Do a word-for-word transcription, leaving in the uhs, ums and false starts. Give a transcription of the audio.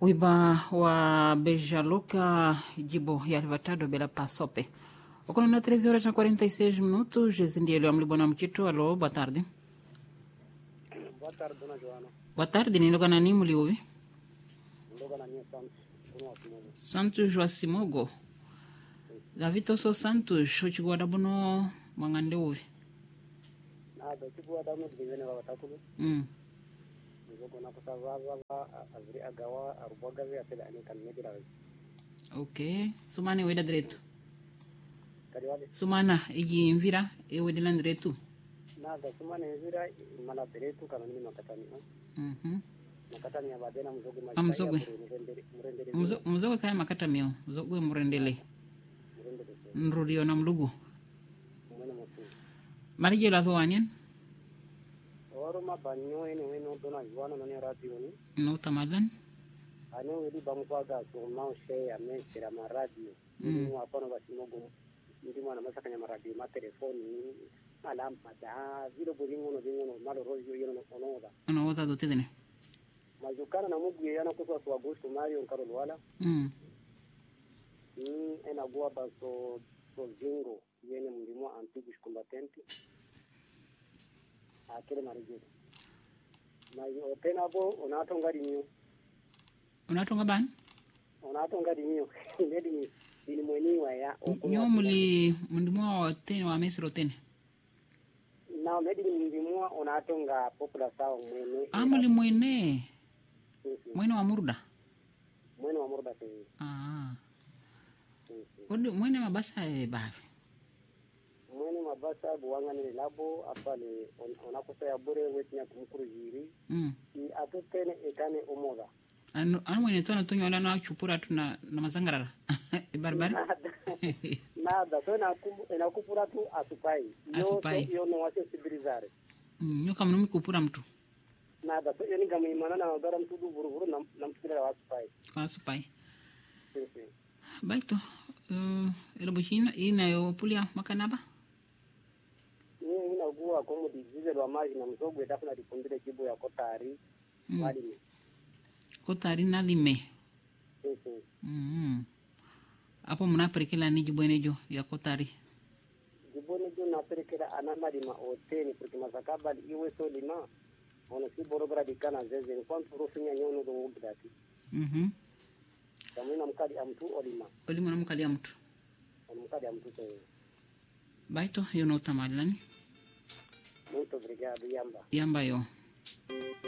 Wiba wa Bejaluca, jibo ya Rivatado bela Pasope. Okono na treze horas na quarenta e seis minutos, Jezindielio Amlibona Mchito. Alô, boa tarde. Boa tarde, dona Joana. Boa tarde, ni loga nani muliuvi? Loga na minha Santos, Santos Joacimogo. Davito so Santos, uchiguada buno mwangande uvi. Nada, uchiguada mu divene wa watakulu. Mm. Nzogo na kusavaza azri agawa arubaga vya pela ani kan medira. Okay, sumane weda direto. Kariwale. Sumana igi mvira e wedela direto. Nada, sumane mvira mala direto kana ni makatani. Mhm. Makatani ya badena mzogo ma. Amzogo. Mzogo mzogo kaya makata mio, mzogo murendele. Nrudio na mlugu. Mwana mtu. Marije la voanyen? Oro ma banyo ene weno dona Joana no ne radio ni. No tamalan. Ane wedi bamkwaga so ma share ya message ma radio. Ni wa kono basimogo. Ndi mwana masakanya ma radio ma telefoni. Alampa da vilo bolingo no dingo malo rojo yono ono oda. Ono oda do tedene. Majukana na mugu yana kuswa kwa Agosto Mario Nkaro Luala. Mm. Ni ena gua baso so zingo yene mlimo antiguos combatenti. Akele marijero. Na yo tena bo onato ngadi niyo. Onato ngaban? Onato ngadi niyo. Nedi ni ni mweni wa ya. Nyo muli mndimo wa tene wa mesro tene. Na nedi ni mlimo onato nga popula sawa mwene. Ah, muli mwene. Mwene wa murda. Mwene wa murda te. Ah. Kodi mwene mabasa e bavi. Mwene mabasa buwanga ni labo apale onakosa ya bure wetnya kumukuru jiri. Mm. I atutene ekane omoda. Anu anu mwene tono tunyo ala na chupura tu na na mazangarara. E barbari. Nada, so na na kupura tu asupai. Asupai. Yo no wase sibilizare. Mm, nyo kama numi kupura mtu. Nada, so yani kama imana na odara mtu du buruburu na na mtira wa asupai. Asupai. Sisi. Baito, uh, elo bushina ina yo pulia makanaba. Ni ina gua komo dizize lwa maji na mzogwe dafu na dipundile jibu ya kotari. Mm. Walime. Kotari na lime. Sisi. Mm. Apo mnaperekela ni jibuenejo ya kotari. Jibuenejo na perekela anamalima oteni porque masakaba iwe so lima. Ono si borobra dikana zeze ni kwantu rofinya nyono do ngudati. Mhm. Kamina mkali ya mtu olima. Olima na mkali ya mtu. Mkali ya mtu tewe. Baito, yo no tamalani. Muito obrigado, Yamba. Yamba yo.